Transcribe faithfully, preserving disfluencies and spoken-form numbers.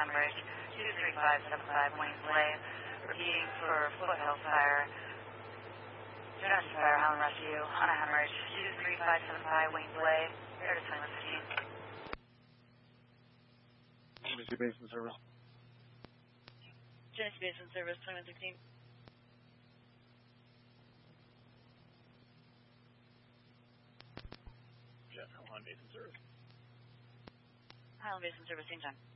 hemorrhage, two three five seven five Wayne Blay. Repeating for Foothill Fire, Genesee Fire, Helen Rescue, on a hemorrhage, two three five seven five Wayne Blay, air to twenty-one fifteen. Genesee Basin Service. Genesee Basin Service, twenty-one sixteen. Jeff, Highland Basin Service. Highland Basin Service, same time.